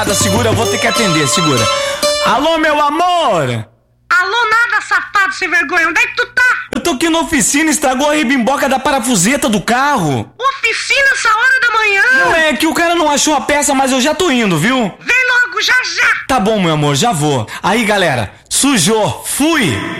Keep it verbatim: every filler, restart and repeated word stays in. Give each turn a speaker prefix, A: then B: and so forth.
A: Segura, eu vou ter que atender, segura. Alô, meu amor!
B: Alô, nada, safado sem vergonha, onde é que tu tá?
A: Eu tô aqui na oficina, estragou a ribimboca da parafuseta do carro.
B: Oficina essa hora da manhã?
A: Não é que o cara não achou a peça, mas eu já tô indo, viu?
B: Vem logo, já já!
A: Tá bom, meu amor, já vou. Aí, galera, sujou, fui!